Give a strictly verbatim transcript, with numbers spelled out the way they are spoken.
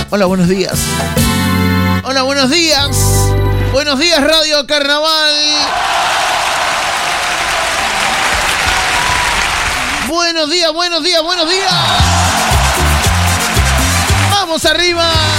Hola, buenos días. Hola, buenos días. Buenos días, Radio Carnaval. Buenos días, buenos días, buenos días. Vamos arriba.